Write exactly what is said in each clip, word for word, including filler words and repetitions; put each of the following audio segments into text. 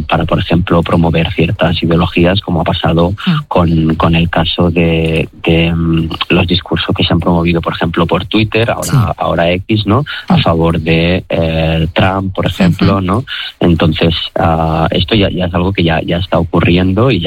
para, por ejemplo, promover ciertas ideologías, como ha pasado uh-huh. con, con el caso de, de um, los discursos que se han promovido, por ejemplo, por Twitter, ahora, sí. ahora X, ¿no? A favor de eh, Trump, por ejemplo, uh-huh. ¿no? Entonces, uh, esto ya, ya es algo que ya, ya está ocurriendo y ya.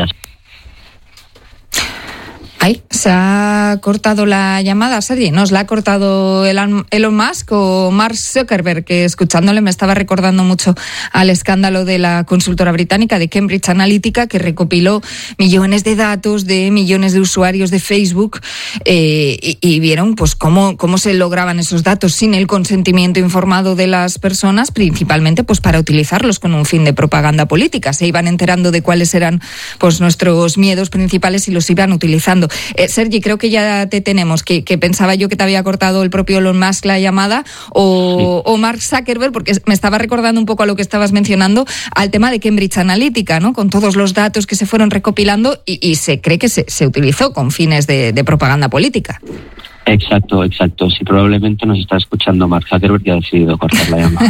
Ay, se ha cortado la llamada, Sergi. ¿Nos la ha cortado Elon Musk o Mark Zuckerberg? Que escuchándole me estaba recordando mucho al escándalo de la consultora británica de Cambridge Analytica, que recopiló millones de datos de millones de usuarios de Facebook eh, y, y vieron pues cómo, cómo se lograban esos datos sin el consentimiento informado de las personas, principalmente pues para utilizarlos con un fin de propaganda política. Se iban enterando de cuáles eran pues nuestros miedos principales y los iban utilizando. Eh, Sergi, creo que ya te tenemos, que, que pensaba yo que te había cortado el propio Elon Musk la llamada, o, sí. o Mark Zuckerberg, porque me estaba recordando un poco a lo que estabas mencionando, al tema de Cambridge Analytica, ¿no? Con todos los datos que se fueron recopilando y, y se cree que se, se utilizó con fines de, de propaganda política. Exacto, exacto. Sí, probablemente nos está escuchando Mark Zuckerberg y ha decidido cortar la llamada.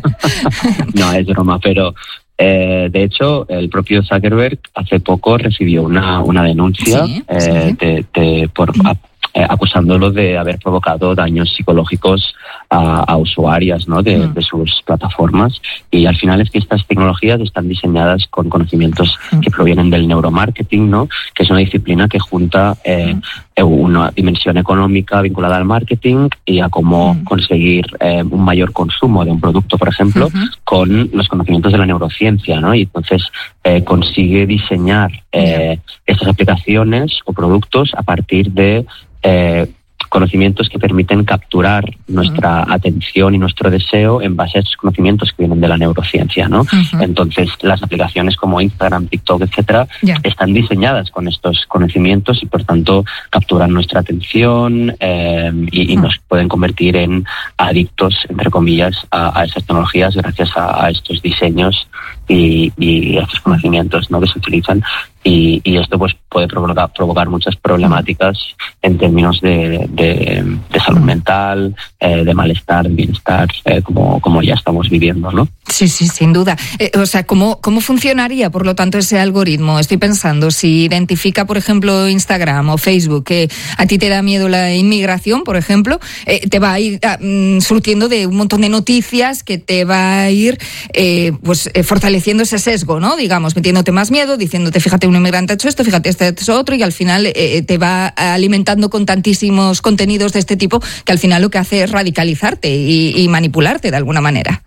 No, es broma, pero... Eh, de hecho, el propio Zuckerberg hace poco recibió una, una denuncia sí, eh, sí. De, de, por, a, eh, acusándolo de haber provocado daños psicológicos a, a usuarias, ¿no? de, mm. de sus plataformas. Y al final es que estas tecnologías están diseñadas con conocimientos mm. que provienen del neuromarketing, ¿no? Que es una disciplina que junta eh, mm. una dimensión económica vinculada al marketing y a cómo mm. conseguir eh, un mayor consumo de un producto, por ejemplo, mm-hmm. con los conocimientos de la neurociencia, ¿no? Y entonces eh, consigue diseñar eh, estas aplicaciones o productos a partir de eh, conocimientos que permiten capturar nuestra uh-huh. atención y nuestro deseo en base a estos conocimientos que vienen de la neurociencia, ¿no? Uh-huh. Entonces, las aplicaciones como Instagram, TikTok, etcétera, yeah. están diseñadas con estos conocimientos y, por tanto, capturan nuestra atención eh, y, y uh-huh. nos pueden convertir en adictos, entre comillas, a, a esas tecnologías gracias a, a estos diseños y, y estos conocimientos, ¿no? que se utilizan. Y, y esto pues puede provocar, provocar muchas problemáticas en términos de, de, de salud mental, eh, de malestar, de bienestar, eh, como, como ya estamos viviendo, ¿no? Sí, sí, sin duda. Eh, o sea, ¿cómo, ¿cómo funcionaría, por lo tanto, ese algoritmo? Estoy pensando, si identifica, por ejemplo, Instagram o Facebook, que a ti te da miedo la inmigración, por ejemplo, eh, te va a ir uh, surtiendo de un montón de noticias que te va a ir eh, pues eh, fortaleciendo ese sesgo, ¿no? Digamos, metiéndote más miedo, diciéndote, fíjate, un inmigrante ha hecho esto, fíjate, este ha hecho otro, y al final eh, te va alimentando con tantísimos contenidos de este tipo que al final lo que hace es radicalizarte y, y manipularte de alguna manera.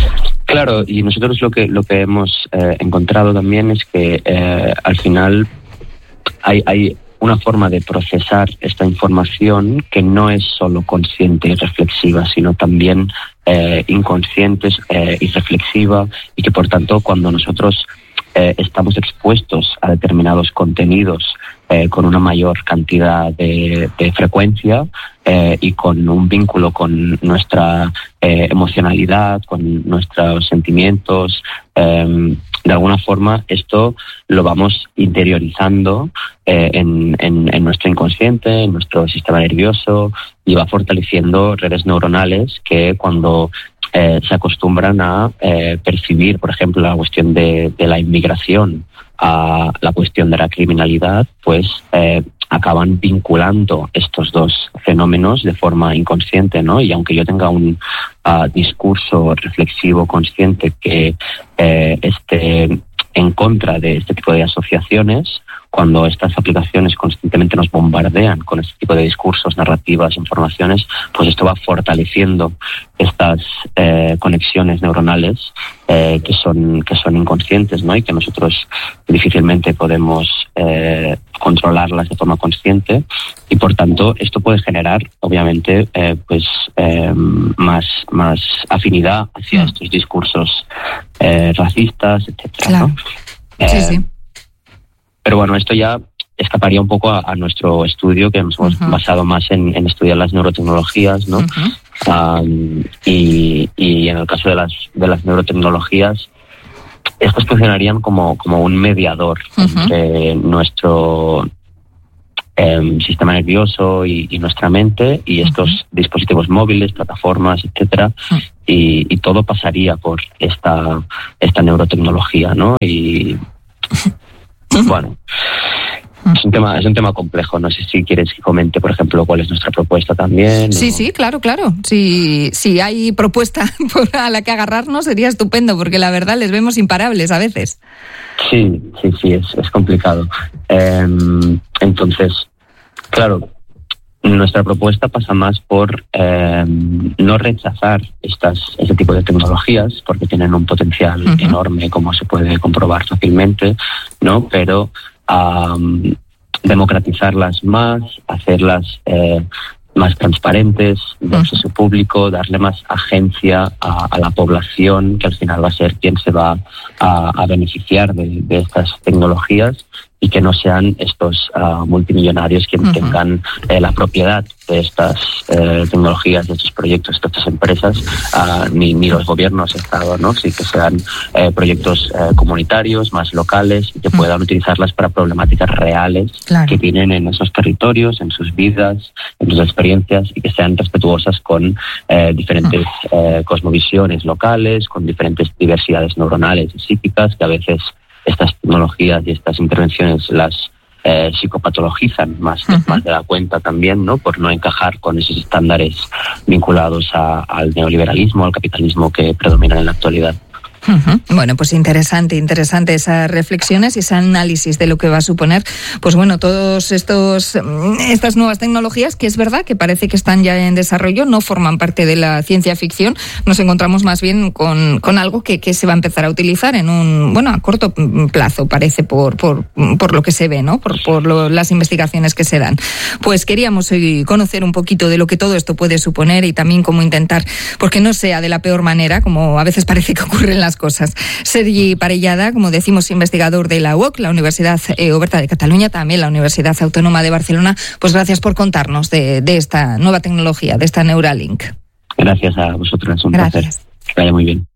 Claro, y nosotros lo que lo que hemos eh, encontrado también es que eh, al final hay, hay una forma de procesar esta información que no es solo consciente y reflexiva, sino también eh, inconsciente eh, y reflexiva, y que por tanto cuando nosotros Eh, estamos expuestos a determinados contenidos eh, con una mayor cantidad de, de frecuencia eh, y con un vínculo con nuestra eh, emocionalidad, con nuestros sentimientos, eh, de alguna forma esto lo vamos interiorizando eh, en, en, en nuestro inconsciente, en nuestro sistema nervioso, y va fortaleciendo redes neuronales que cuando Eh, se acostumbran a eh, percibir, por ejemplo, la cuestión de, de la inmigración a la cuestión de la criminalidad, pues eh, acaban vinculando estos dos fenómenos de forma inconsciente, ¿no? Y aunque yo tenga un uh, discurso reflexivo consciente que eh, esté en contra de este tipo de asociaciones, cuando estas aplicaciones constantemente nos bombardean con este tipo de discursos, narrativas, informaciones, pues esto va fortaleciendo estas eh, conexiones neuronales eh, que son que son inconscientes, ¿no? Y que nosotros difícilmente podemos eh, controlarlas de forma consciente, y por tanto esto puede generar, obviamente, eh, pues eh, más más afinidad hacia estos discursos eh, racistas, etcétera, claro. ¿no? Eh, sí, sí. Pero bueno, esto ya escaparía un poco a, a nuestro estudio, que nos hemos uh-huh. basado más en, en estudiar las neurotecnologías, ¿no? Uh-huh. Um, y, y en el caso de las de las neurotecnologías, estas funcionarían como, como un mediador uh-huh. entre nuestro eh, sistema nervioso y, y nuestra mente y estos uh-huh. dispositivos móviles, plataformas, etcétera. Uh-huh. y, y todo pasaría por esta, esta neurotecnología, ¿no? Y bueno, es un tema, es un tema complejo. No sé si quieres que comente, por ejemplo, cuál es nuestra propuesta también. Sí, o... sí, claro, claro. Si, si hay propuesta a la que agarrarnos sería estupendo, porque la verdad les vemos imparables a veces. Sí, sí, sí, es, es complicado. Eh, entonces, claro, nuestra propuesta pasa más por eh, no rechazar estas este tipo de tecnologías, porque tienen un potencial uh-huh. enorme, como se puede comprobar fácilmente, ¿no? Pero um, democratizarlas más, hacerlas eh, más transparentes, de acceso público, darle más agencia a, a la población, que al final va a ser quien se va a, a beneficiar de, de estas tecnologías, y que no sean estos uh, multimillonarios quienes uh-huh. tengan eh, la propiedad de estas eh, tecnologías, de estos proyectos, de estas empresas, uh, ni, ni los gobiernos, Estado, ¿no? Sí que sean eh, proyectos eh, comunitarios, más locales, y que uh-huh. puedan utilizarlas para problemáticas reales claro. que tienen en esos territorios, en sus vidas, en sus experiencias, y que sean respetuosas con eh, diferentes uh-huh. eh, cosmovisiones locales, con diferentes diversidades neuronales y psíquicas, que a veces estas tecnologías y estas intervenciones las eh, psicopatologizan más, uh-huh. más de la cuenta también, ¿no? Por no encajar con esos estándares vinculados a, al neoliberalismo, al capitalismo que predominan en la actualidad. Uh-huh. Bueno, pues interesante, interesante esas reflexiones y ese análisis de lo que va a suponer, pues bueno, todos estos estas nuevas tecnologías, que es verdad que parece que están ya en desarrollo, no forman parte de la ciencia ficción. Nos encontramos más bien con, con algo que, que se va a empezar a utilizar en un, bueno, a corto plazo, parece, por, por, por lo que se ve, ¿no? Por, por lo, las investigaciones que se dan. Pues queríamos hoy conocer un poquito de lo que todo esto puede suponer y también cómo intentar, porque no sea de la peor manera, como a veces parece que ocurre en la cosas. Sergi Parellada, como decimos, investigador de la U O C, la Universidad eh, Oberta de Cataluña, también la Universidad Autónoma de Barcelona, pues gracias por contarnos de, de esta nueva tecnología, de esta Neuralink. Gracias a vosotros, un gracias. placer. Que vaya muy bien.